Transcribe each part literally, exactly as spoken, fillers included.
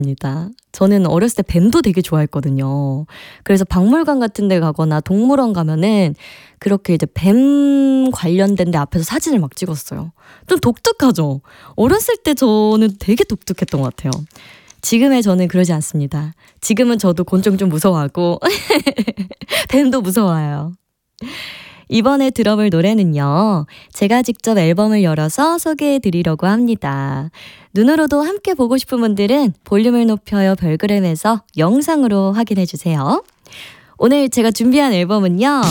입니다. 저는 어렸을 때 뱀도 되게 좋아했거든요. 그래서 박물관 같은 데 가거나 동물원 가면은 그렇게 이제 뱀 관련된 데 앞에서 사진을 막 찍었어요. 좀 독특하죠? 어렸을 때 저는 되게 독특했던 것 같아요. 지금의 저는 그러지 않습니다. 지금은 저도 곤충 좀 무서워하고 뱀도 무서워요. 이번에 들어볼 노래는요. 제가 직접 앨범을 열어서 소개해 드리려고 합니다. 눈으로도 함께 보고 싶은 분들은 볼륨을 높여요 별그램에서 영상으로 확인해 주세요. 오늘 제가 준비한 앨범은요.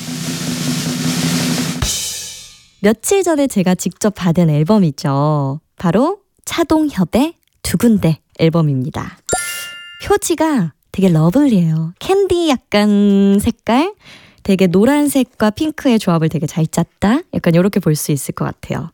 며칠 전에 제가 직접 받은 앨범이죠. 바로 차동협의 두 군데 앨범입니다. 표지가 되게 러블리해요. 캔디 약간 색깔, 되게 노란색과 핑크의 조합을 되게 잘 짰다? 약간 이렇게 볼 수 있을 것 같아요.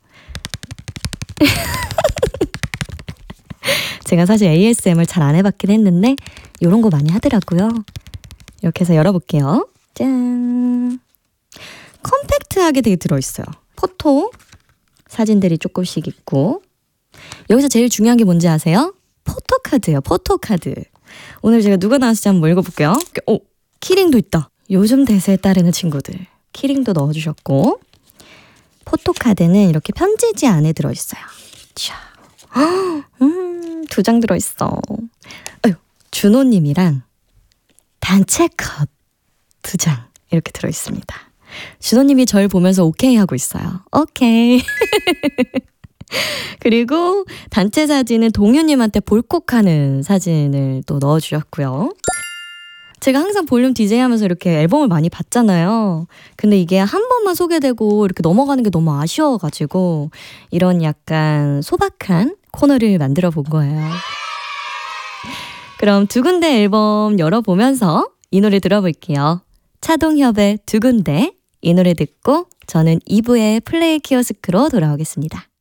제가 사실 에이에스엠을 잘 안 해봤긴 했는데 이런 거 많이 하더라고요. 이렇게 해서 열어볼게요. 짠! 컴팩트하게 되게 들어있어요. 포토 사진들이 조금씩 있고 여기서 제일 중요한 게 뭔지 아세요? 포토카드예요. 포토카드. 오늘 제가 누가 나왔을지 한번 읽어볼게요. 오! 키링도 있다. 요즘 대세에 따르는 친구들. 키링도 넣어주셨고 포토카드는 이렇게 편지지 안에 들어있어요. 자, 음, 두 장 들어있어. 아유, 준호님이랑 단체 컷 두 장 이렇게 들어있습니다. 준호님이 절 보면서 오케이 하고 있어요. 오케이. 그리고 단체 사진은 동유님한테 볼콕하는 사진을 또 넣어주셨고요. 제가 항상 볼륨 디제이 하면서 이렇게 앨범을 많이 봤잖아요. 근데 이게 한 번만 소개되고 이렇게 넘어가는 게 너무 아쉬워가지고 이런 약간 소박한 코너를 만들어 본 거예요. 그럼 두 군데 앨범 열어보면서 이 노래 들어볼게요. 차동협의 두 군데. 이 노래 듣고 저는 이 부의 플레이 키오스크로 돌아오겠습니다.